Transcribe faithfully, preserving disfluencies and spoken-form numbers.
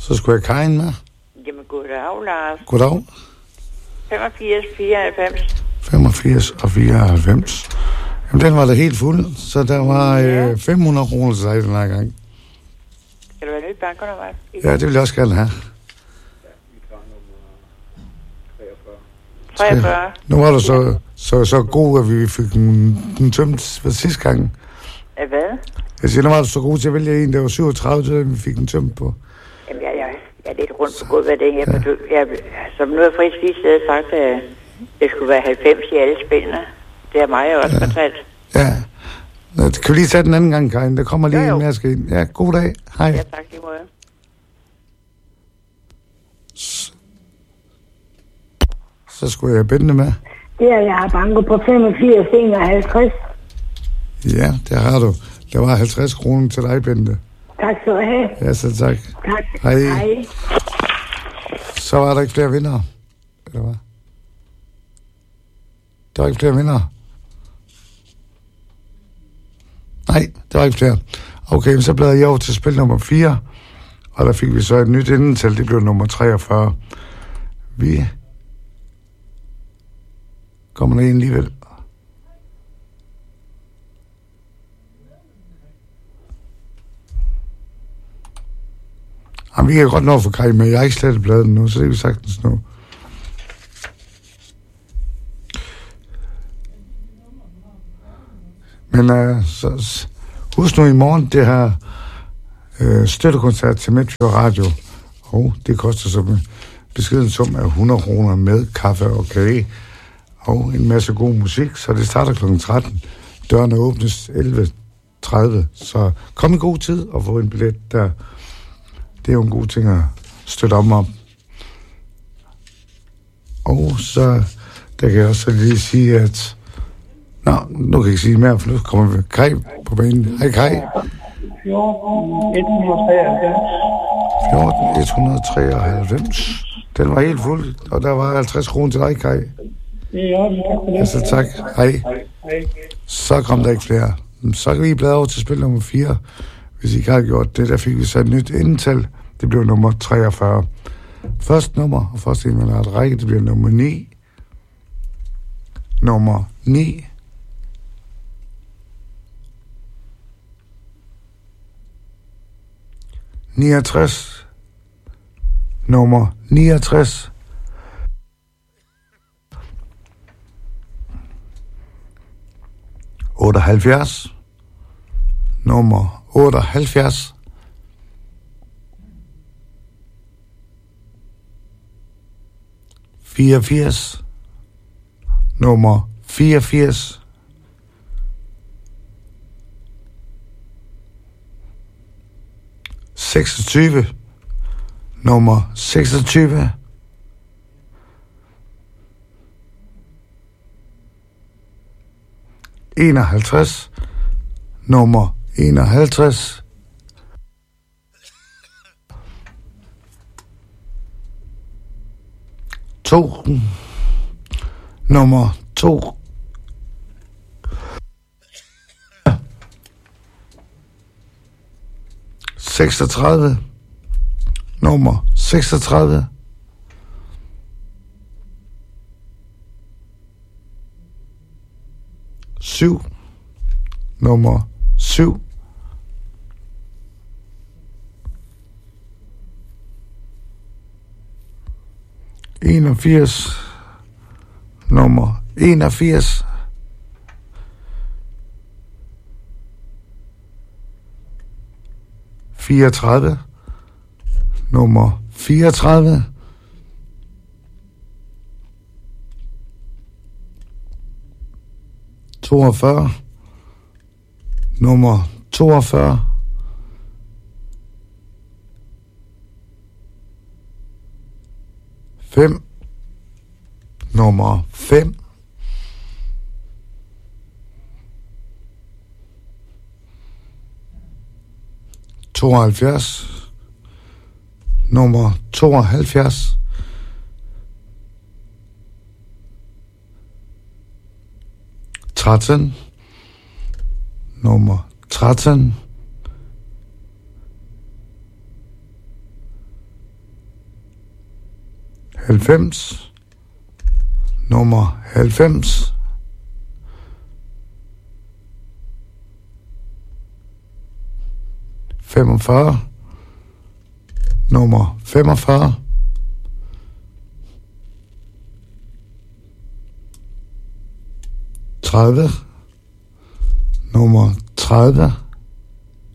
Så skulle jeg Karin med. Jamen, goddag, Lars. Goddag. femogfirs fireoghalvfems. femogfirs og fireoghalvfems. Jamen, den var da helt fuld, så der var ja. øh, fem hundrede kroner til dig den her gang. Skal du have nyt bankonummer? Ja, det vil jeg også gerne have. treogfyrre. Nu var du så, så, så god, at vi fik den, den tømt for sidste gang. Ja, hvad? Jeg siger, nu var du så god til at vælge en, der var syvogtredive, så vi fik den tømt på. Jamen, jeg, jeg, jeg er lidt rundt på gået, hvad det er. Jeg, ja. jeg, som nu er frisk lige siddet sagt, at det skulle være halvfems i alle spillene. Det har mig også ja. fortalt. Ja. Nå, kan vi lige tage den anden gang, Karin? Der kommer lige jo, jo. en mere skal ind. Ja, god dag. Hej. Ja, tak lige måde. Så, så skulle jeg binde med. Det er, jeg har banket på femogfirs enoghalvtreds. Ja, det har du. Der var halvtreds kroner til dig, Bente. Tak skal du have. Ja, så tak. Tak. Hej. Hej. Så var der ikke flere vinder. Eller hvad? Der var ikke flere vinder. Nej, der var ikke flere. Okay, så blev jeg over til spil nummer fire. Og der fik vi så et nyt indental. Det blev nummer treogfyrre. Vi kommer der ind alligevel. Jamen, vi kan godt nå for Kaj, men jeg har ikke slettet bladet nu, så det er vi sagtens nu. Men uh, så, husk nu i morgen, det her uh, støttekoncert til Midtfjord Radio. Og det koster så beskeden sum af hundrede kroner med kaffe og kage. Og en masse god musik, så det starter klokken tretten. Dørene åbnes elleve tredive, så kom i god tid og få en billet der. Det er jo en god ting at støtte om om. Og så, der kan jeg også lige sige, at... Nå, nu kan jeg ikke sige mere, for nu kommer vi Kaj på banen. Hej Kaj. fjorten et hundrede treoghalvfems. fjorten et hundrede treoghalvfems. Den var helt fuld, og der var halvtreds kroner til dig, Kaj. Ja, tak for det. Ja, så tak. Hej. Hej. Så kom der ikke flere. Så kan vi bladre over til spil nummer fire. Hvis I ikke har gjort det, der fik vi så et nyt indental. Det blev nummer treogfyrre. Første nummer, og første en, man har et række, det bliver nummer ni. Nummer ni. niogtres. Nummer niogtres. otteoghalvfjerds. Nummer otteoghalvfjerds. fireogfirs. Nummer fireogfirs. seksogtyve. Nummer seksogtyve. enoghalvtreds. Nummer enoghalvtreds. To. Nummer to. seksogtredive. Nummer seksogtredive. Syv. Nummer syv. enogfirs. Nummer enogfirs. fireogtredive. Nummer fireogtredive. toogfyrre. Nummer toogfyrre. fem. Nummer fem. tooghalvfjerds. Nummer tooghalvfjerds. tretten. Nummer tretten. halvfems, nummer halvfems, femogfyrre, nummer femogfyrre, tredive, nummer tredive,